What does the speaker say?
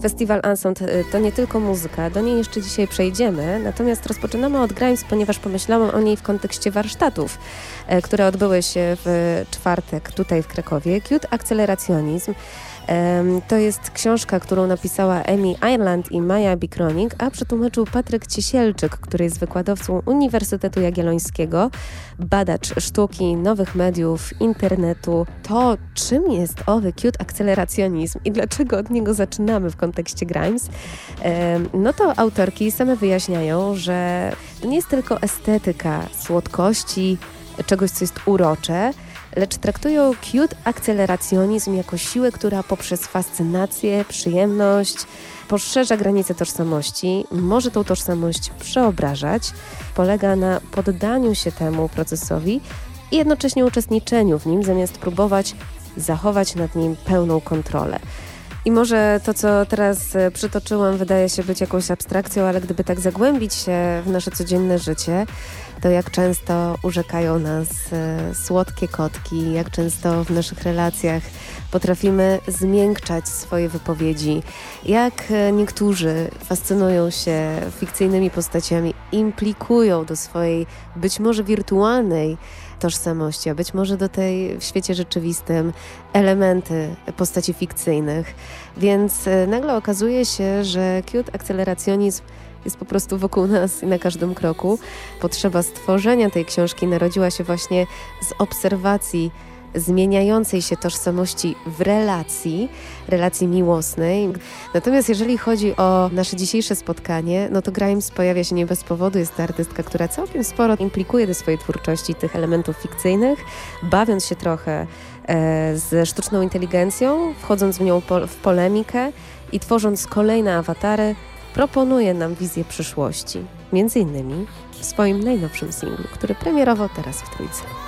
Festiwal Unsound to nie tylko muzyka, do niej jeszcze dzisiaj przejdziemy, natomiast rozpoczynamy od Grimes, ponieważ pomyślałam o niej w kontekście warsztatów, które odbyły się w czwartek tutaj w Krakowie. Cute Akceleracjonizm. To jest książka, którą napisała Amy Ireland i Maja Bikronik, a przetłumaczył Patryk Ciesielczyk, który jest wykładowcą Uniwersytetu Jagiellońskiego, badacz sztuki, nowych mediów, internetu. To, czym jest owy cute akceleracjonizm i dlaczego od niego zaczynamy w kontekście Grimes, no to autorki same wyjaśniają, że to nie jest tylko estetyka słodkości, czegoś, co jest urocze, lecz traktują cute akceleracjonizm jako siłę, która poprzez fascynację, przyjemność poszerza granice tożsamości, może tą tożsamość przeobrażać, polega na poddaniu się temu procesowi i jednocześnie uczestniczeniu w nim, zamiast próbować zachować nad nim pełną kontrolę. I może to, co teraz przytoczyłam, wydaje się być jakąś abstrakcją, ale gdyby tak zagłębić się w nasze codzienne życie, to jak często urzekają nas słodkie kotki, jak często w naszych relacjach potrafimy zmiękczać swoje wypowiedzi, jak niektórzy fascynują się fikcyjnymi postaciami, implikują do swojej być może wirtualnej tożsamości, a być może do tej w świecie rzeczywistym elementy postaci fikcyjnych. Więc nagle okazuje się, że cute akceleracjonizm jest po prostu wokół nas i na każdym kroku. Potrzeba stworzenia tej książki narodziła się właśnie z obserwacji zmieniającej się tożsamości w relacji miłosnej. Natomiast jeżeli chodzi o nasze dzisiejsze spotkanie, no to Grimes pojawia się nie bez powodu. Jest to artystka, która całkiem sporo implikuje do swojej twórczości tych elementów fikcyjnych, bawiąc się trochę ze sztuczną inteligencją, wchodząc w nią w polemikę i tworząc kolejne awatary, proponuje nam wizję przyszłości. Między innymi w swoim najnowszym singlu, który premierowo teraz w Trójce.